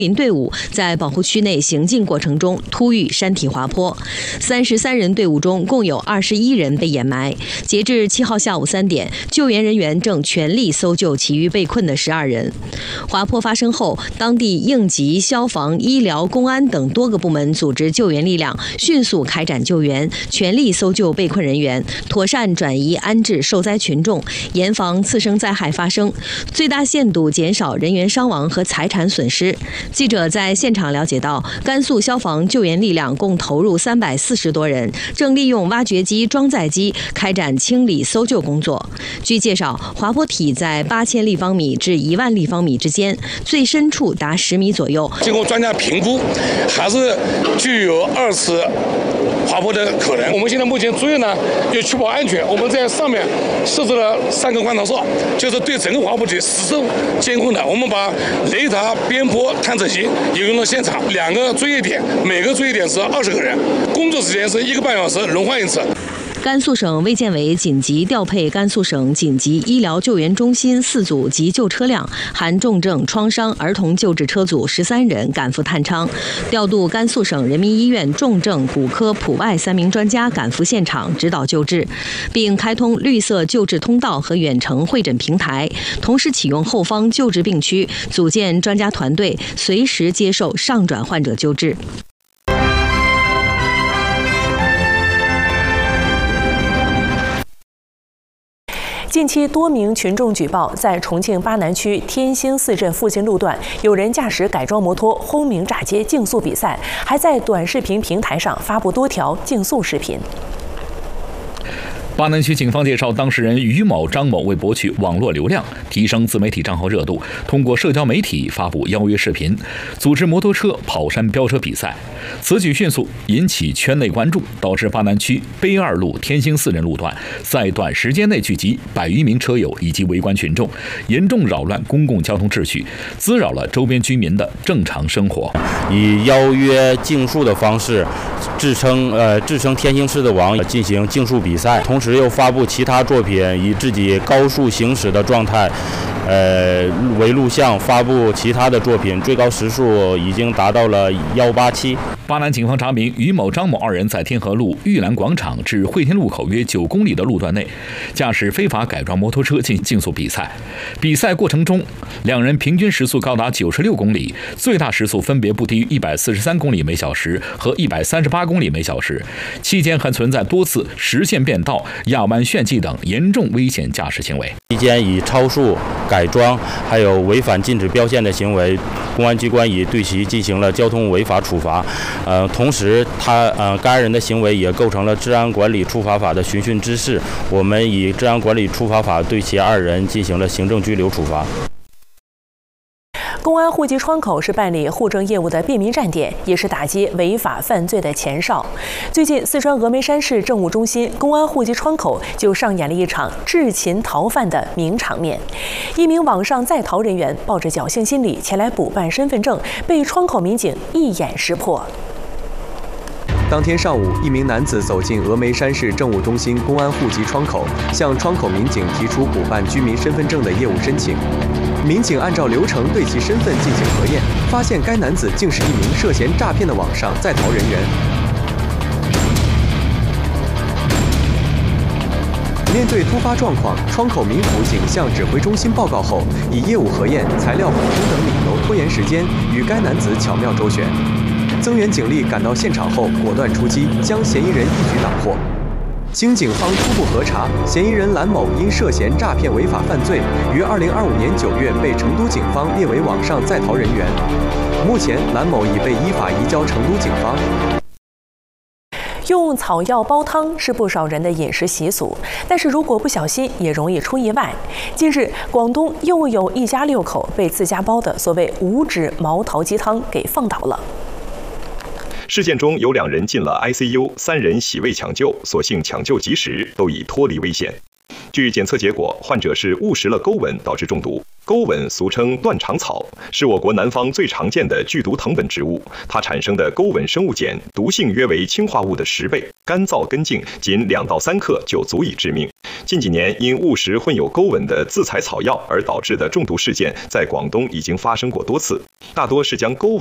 林队伍在保护区内行进过程中突遇山体滑坡，33人队伍中共有21人被掩埋。截至7号下午3点，救援人员正全力搜救其余被困的12人。滑坡发生后，当地应急、消防、医疗、公安等多个部门组织救援力量，迅速开展救援，全力搜救被困人员，妥善转移安置受灾群众，严防次生灾害发生，最大限度减少人员伤亡和财产损失。记者在现场了解到，甘肃消防救援力量共投入340多人，正利用挖掘机、装载机开展清理搜救工作。据介绍，滑坡体在8000立方米至1万立方米之间，最深处达10米左右。 经过专家评估，还是具有2次滑坡的可能。我们现在目前主要呢要确保安全，我们在上面设置了3个观察哨，就是对整个滑坡体实时监控的。我们把雷达、边坡探测器也用到现场，2个作业点，每个作业点是20个人，工作时间是1个半小时，轮换一次。 甘肃省卫健委紧急调配甘肃省紧急医疗救援中心4组急救车辆，含重症、创伤儿童救治车组13人赶赴探昌，调度甘肃省人民医院重症骨科普外3名专家赶赴现场指导救治，并开通绿色救治通道和远程会诊平台，同时启用后方救治病区，组建专家团队，随时接受上转患者救治。 近期多名群众举报，在重庆巴南区天兴寺镇附近路段，有人驾驶改装摩托轰鸣炸街竞速比赛，还在短视频平台上发布多条竞速视频。 巴南区警方介绍，当事人于某、张某为博取网络流量，提升自媒体账号热度，通过社交媒体发布邀约视频，组织摩托车跑山飙车比赛。此举迅速引起圈内关注，导致巴南区碑二路天兴寺镇路段在短时间内聚集100余名车友以及围观群众，严重扰乱公共交通秩序，滋扰了周边居民的正常生活。 以邀约竞速的方式自称天兴寺的王，进行竞速比赛，同时又发布其他作品，以自己高速行驶的状态为录像，发布其他的作品，最高时速已经达到了187。 巴南警方查明，于某、张某2人在天河路玉兰广场至汇天路口约9公里的路段内，驾驶非法改装摩托车进行竞速比赛。比赛过程中，2人平均时速高达96公里，最大时速分别不低于143公里每小时和138公里每小时。期间还存在多次实线变道、压弯炫技等严重危险驾驶行为。 期间以超速、改装还有违反禁止标线的行为，公安机关已对其进行了交通违法处罚。同时该人的行为也构成了治安管理处罚法的寻衅滋事，我们以治安管理处罚法对其2人进行了行政拘留处罚。 公安户籍窗口是办理户政业务的便民站点，也是打击违法犯罪的前哨。最近，四川峨眉山市政务中心公安户籍窗口就上演了一场智擒逃犯的名场面。一名网上在逃人员抱着侥幸心理前来补办身份证，被窗口民警一眼识破。 当天上午，一名男子走进峨眉山市政务中心公安户籍窗口，向窗口民警提出补办居民身份证的业务申请。民警按照流程对其身份进行核验，发现该男子竟是一名涉嫌诈骗的网上在逃人员。面对突发状况，窗口民辅警向指挥中心报告后，以业务核验、材料补充等理由拖延时间，与该男子巧妙周旋。增援警力赶到现场后，果断出击，将嫌疑人一举挡获。经警方初步核查，嫌疑人蓝某因涉嫌诈骗违法犯罪，于2025年9月被成都警方列为网上在逃人员。目前，蓝某已被依法移交成都警方。 用草药煲汤是不少人的饮食习俗，但是如果不小心，也容易出意外。近日，广东又有一家6口被自家煲的所谓无脂毛桃鸡汤给放倒了。 事件中有2人进了 ICU，3人洗胃抢救，所幸抢救及时，都已脱离危险。据检测结果，患者是误食了钩吻导致中毒。钩吻俗称断肠草，是我国南方最常见的剧毒藤本植物。它产生的钩吻生物碱毒性约为氰化物的10倍，干燥根茎仅2到3克就足以致命。 近几年因误食混有钩纹的自采草药而导致的中毒事件，在广东已经发生过多次，大多是将钩纹